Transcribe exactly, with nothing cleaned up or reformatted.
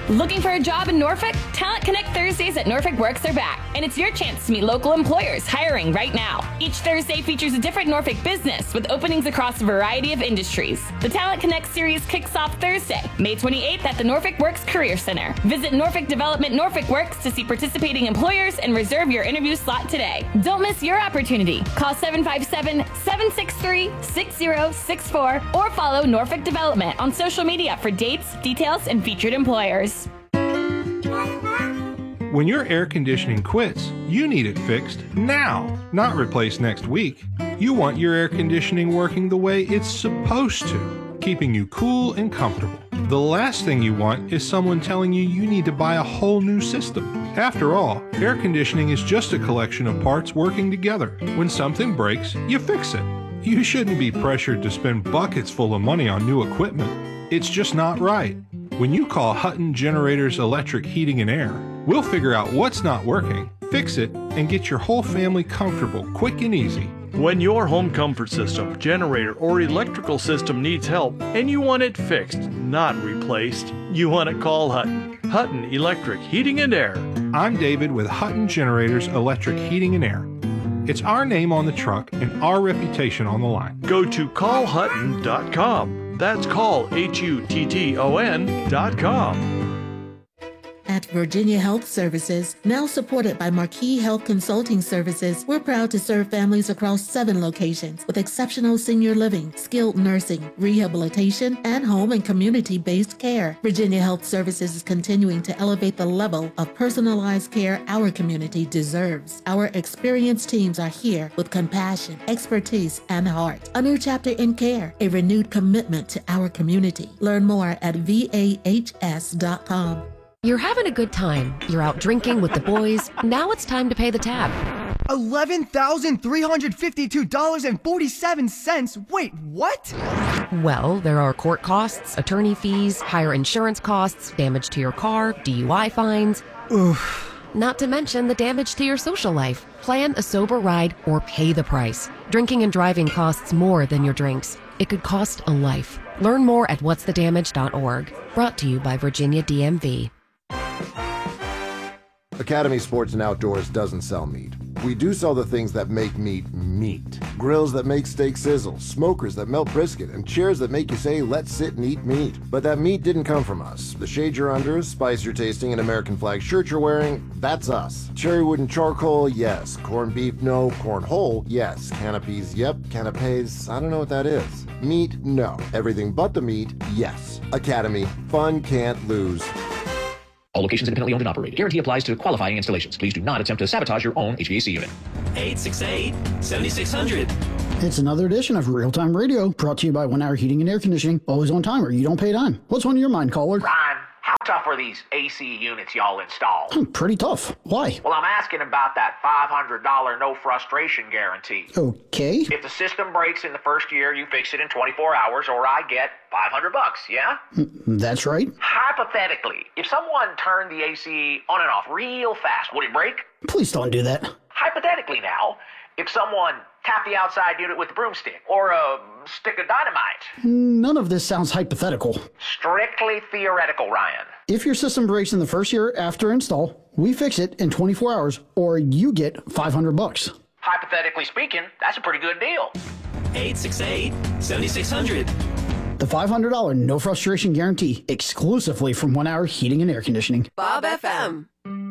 Looking for a job in Norfolk? Talent Connect Thursdays at Norfolk Works are back, and it's your chance to meet local employers hiring right now. Each Thursday features a different Norfolk business with openings across a variety of industries. The Talent Connect series kicks off Thursday, May twenty-eighth at the Norfolk Works Career Center. Visit Norfolk Development Norfolk Works to see participating employers and reserve your interview slot today. Don't miss your opportunity. Call seven five seven, seven six three, six zero six four or follow Norfolk Development on social media for dates, details, and featured employers. When your air conditioning quits, you need it fixed now, not replaced next week. You want your air conditioning working the way it's supposed to, keeping you cool and comfortable. The last thing you want is someone telling you you need to buy a whole new system. After all, air conditioning is just a collection of parts working together. When something breaks, you fix it. You shouldn't be pressured to spend buckets full of money on new equipment. It's just not right. When you call Hutton Generators Electric Heating and Air, we'll figure out what's not working, fix it, and get your whole family comfortable quick and easy. When your home comfort system, generator, or electrical system needs help and you want it fixed, not replaced, you want to call Hutton. Hutton Electric Heating and Air. I'm David with Hutton Generators Electric Heating and Air. It's our name on the truck and our reputation on the line. Go to call hutton dot com. That's call, H U T T O N dot com. At Virginia Health Services, now supported by Marquis Health Consulting Services, we're proud to serve families across seven locations with exceptional senior living, skilled nursing, rehabilitation, and home and community-based care. Virginia Health Services is continuing to elevate the level of personalized care our community deserves. Our experienced teams are here with compassion, expertise, and heart. A new chapter in care, a renewed commitment to our community. Learn more at V A H S dot com. You're having a good time. You're out drinking with the boys. Now it's time to pay the tab. eleven thousand three hundred fifty-two dollars and forty-seven cents. Wait, what? Well, there are court costs, attorney fees, higher insurance costs, damage to your car, D U I fines. Oof. Not to mention the damage to your social life. Plan a sober ride or pay the price. Drinking and driving costs more than your drinks. It could cost a life. Learn more at what's the damage dot org. Brought to you by Virginia D M V. Academy Sports and Outdoors doesn't sell meat. We do sell the things that make meat meat. Grills that make steak sizzle, smokers that melt brisket, and chairs that make you say, let's sit and eat meat. But that meat didn't come from us. The shade you're under, spice you're tasting, and American flag shirt you're wearing, that's us. Cherry wood and charcoal, yes. Corned beef, no. Corn whole, yes. Canopies, yep. Canapes, I don't know what that is. Meat, no. Everything but the meat, yes. Academy, fun can't lose. All locations independently owned and operated. Guarantee applies to qualifying installations. Please do not attempt to sabotage your own H V A C unit. eight six eight, seven six zero zero. It's another edition of Real Time Radio, brought to you by One Hour Heating and Air Conditioning. Always on time or you don't pay time. What's on your mind, caller? Ryan, how tough are these A C units y'all install? Hmm, pretty tough. Why? Well, I'm asking about that five hundred dollars no frustration guarantee. Okay. If the system breaks in the first year, you fix it in twenty-four hours, or I get five hundred bucks, yeah? That's right. Hypothetically, if someone turned the A C on and off real fast, would it break? Please don't do that. Hypothetically now, if someone tapped the outside unit with a broomstick or a stick of dynamite. None of this sounds hypothetical. Strictly theoretical, Ryan. If your system breaks in the first year after install, we fix it in twenty-four hours, or you get five hundred bucks. Hypothetically speaking, that's a pretty good deal. eight six eight, seven six zero zero. The five hundred dollars no frustration guarantee, exclusively from One Hour Heating and Air Conditioning. Bob F M.